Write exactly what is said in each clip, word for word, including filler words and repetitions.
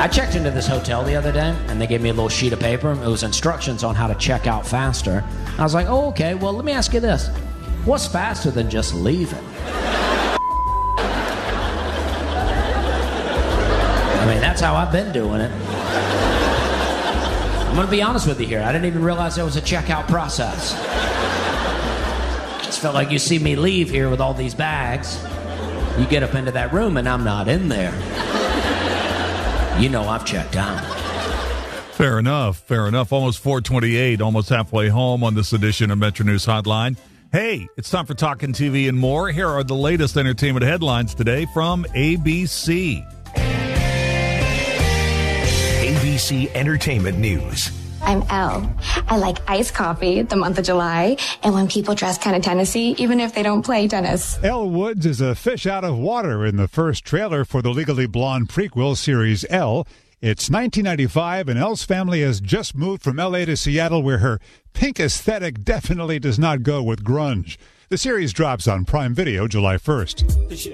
I checked into this hotel the other day, and they gave me a little sheet of paper. It was instructions on how to check out faster. I was like, oh, okay, well, let me ask you this. What's faster than just leaving? I mean, that's how I've been doing it. I'm going to be honest with you here. I didn't even realize there was a checkout process. Just felt like you see me leave here with all these bags. You get up into that room, and I'm not in there. You know I've checked out. Fair enough, fair enough. Almost four twenty-eight, almost halfway home on this edition of Metro News Hotline. Hey, it's time for Talkin' T V and more. Here are the latest entertainment headlines today from A B C. A B C Entertainment News. I'm Elle. I like iced coffee the month of July, and when people dress kind of Tennessee, even if they don't play tennis. Elle Woods is a fish out of water in the first trailer for the Legally Blonde prequel series Elle. It's nineteen ninety-five, and Elle's family has just moved from L A to Seattle, where her pink aesthetic definitely does not go with grunge. The series drops on Prime Video July first.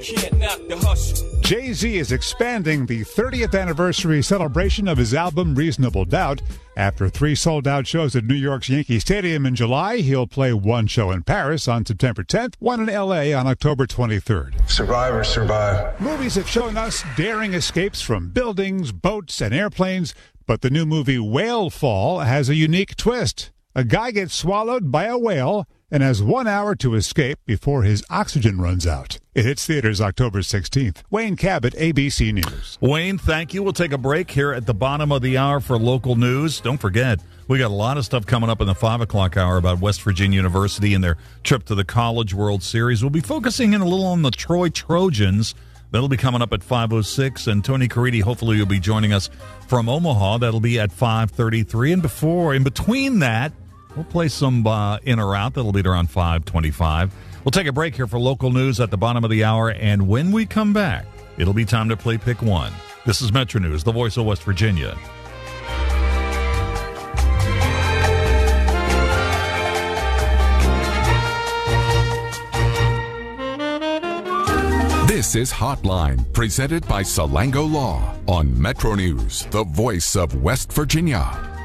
Jay-Z is expanding the thirtieth anniversary celebration of his album Reasonable Doubt. After three sold-out shows at New York's Yankee Stadium in July, he'll play one show in Paris on September tenth, one in L A on October twenty-third. Survivors survive. Movies have shown us daring escapes from buildings, boats, and airplanes, but the new movie Whale Fall has a unique twist. A guy gets swallowed by a whale and has one hour to escape before his oxygen runs out. It hits theaters October sixteenth. Wayne Cabot, A B C News. Wayne, thank you. We'll take a break here at the bottom of the hour for local news. Don't forget, we got a lot of stuff coming up in the five o'clock hour about West Virginia University and their trip to the College World Series. We'll be focusing in a little on the Troy Trojans. That'll be coming up at five oh six, and Tony Caridi, hopefully, will be joining us from Omaha. That'll be at five thirty-three, and before, in between that, we'll play some uh, in or out. That'll be around five twenty-five. We'll take a break here for local news at the bottom of the hour, and when we come back, it'll be time to play Pick One. This is Metro News, the voice of West Virginia. This is Hotline, presented by Salango Law on Metro News, the voice of West Virginia.